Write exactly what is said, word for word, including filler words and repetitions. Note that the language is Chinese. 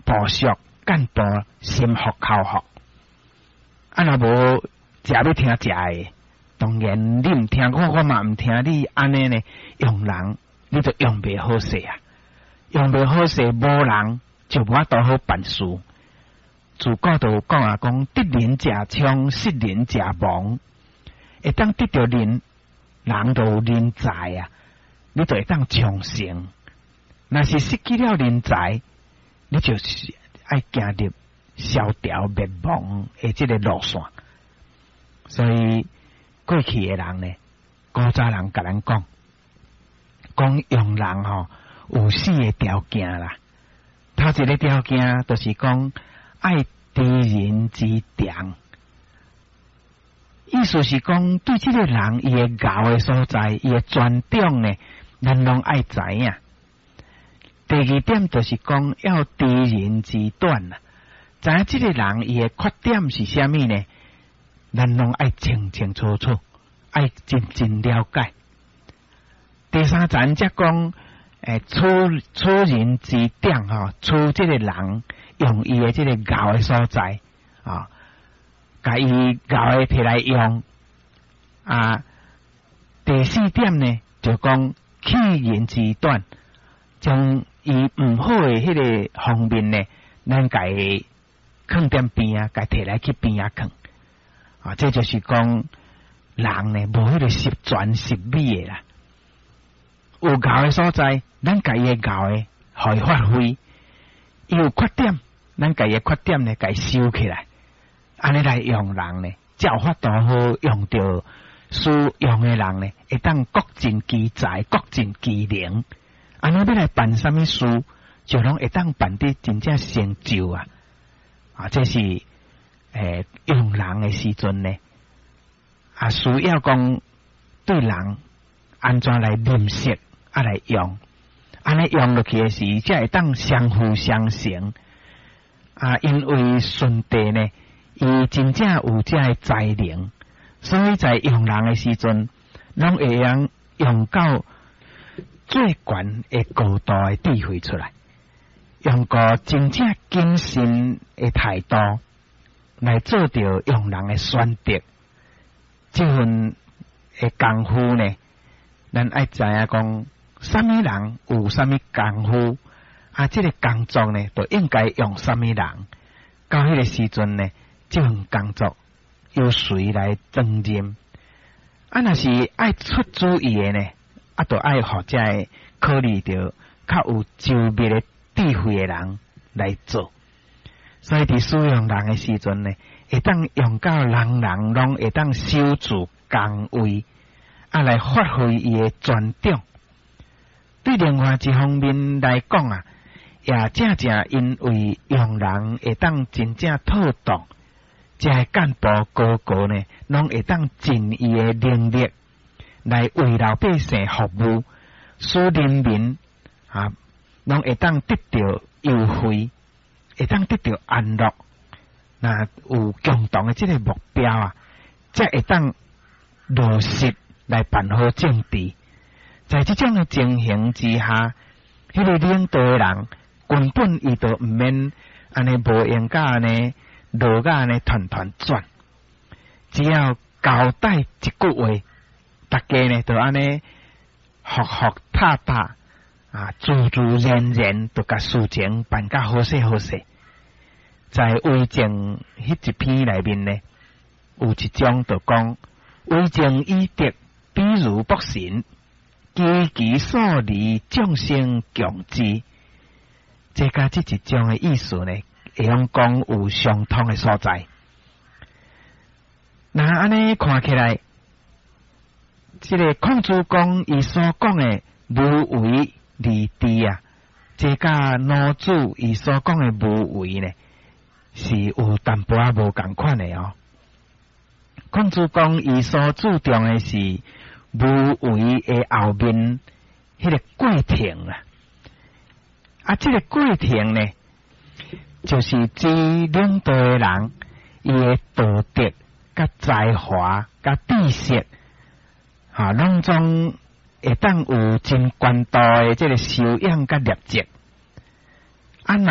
部属干部心服口服。啊，若无食要听食诶，当然你毋听我，我嘛毋听你，安尼呢用人你就用袂好势啊，用袂好势，无人就无法度好办事。自古就有讲啊，讲得人者昌，失人者亡。会当得到人，人就有人才啊，你就会当昌盛。若是失去了人才，你就是爱行入萧条灭亡的这个路线。所以过去的人呢，古早人甲咱讲，讲用人吼、哦、有四个条件啦。头一个条件就是讲爱知人之长，意思是讲对这个人伊的高的所在，伊的专长呢，咱拢爱知影。第二点就是讲要知人之短啦，知影这个人伊的缺点是啥物呢？咱拢爱清清楚楚，爱真真了解。第三层则讲，诶，处处人之长吼，处这个人用伊的这个高的所在啊，甲伊高的摕来用啊。第四点呢，就讲弃人之短，将伊毋好的迄个方面呢，咱家放点边啊，家摕来去边啊放啊，这就是讲人呢无迄个十全十美的啦。有高的所在，咱家己的高的，互伊发挥；伊有缺点，咱家己的缺点呢，家收起来，安尼来用人呢，才有法度好用到使用的人呢，会当各尽其才，各尽其能。安尼要来办什么事，就拢会当办得真正成就啊！啊，这是诶、呃、用人的时阵呢，啊需要讲对人安怎来认识。啊来用，安尼用落去的时，才会当相辅相成啊！因为顺帝呢，伊真正有这个才能，所以在用人的时阵，拢会用用到最悬的高度的智慧出来，用个真正谨慎的态度来做到用人的选择。这份的功夫呢，咱爱知影讲。什么人有什么功夫啊？这个工作呢，就应该用什么人？到迄个时阵呢，这份工作由谁来承认？啊，若是爱出主意的呢，啊，就爱或者考虑到较有周密的智慧的人来做。所以伫使用人的时阵呢，会当用到人人拢会当守住岗位，啊，来发挥伊的专长。对另外一方面来讲啊，也正正因为用人会当真正妥当，这些干部高高呢，拢会当尽伊的能力来为老百姓服务，使人民啊，拢会当得到优惠，会当得到安乐。那有共同的这个目标啊，才会当落实来办好政治。在这种的情形之下，迄、那个领导的人根本伊就毋免安尼无用甲安尼落甲安尼团团转，只要交代一句话，大家呢就安尼服服踏踏啊，自自然然就甲事情办甲好势好势。在为政迄一篇内面呢，有一种就讲为政以德，比如博神。积其所理，众生共知。这甲这一种的意思呢，会用讲有相通的所在。那安尼看起来，这个孔子讲伊所讲的无为而治啊，这甲老子伊所讲的无为呢，是有淡薄仔无共款的哦。孔子讲伊所注重的是。无为的后面，迄、那个过程啊，啊，这个过程呢，就是指领导的人伊的道德、甲才华、甲知识，啊，拢总会当有真关度的这个修养甲业绩。